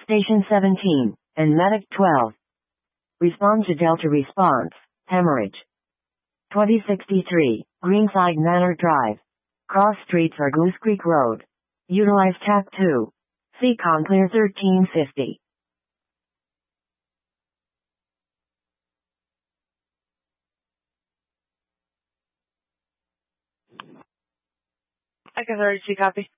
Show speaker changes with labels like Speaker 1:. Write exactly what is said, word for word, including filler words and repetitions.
Speaker 1: Station seventeen, and Medic twelve. Respond to Delta response, hemorrhage. twenty sixty-three, Greenside Manor Drive. Cross street for Goose Creek Road. Utilize T A C two. C COM clear thirteen fifty.
Speaker 2: I can already see copy.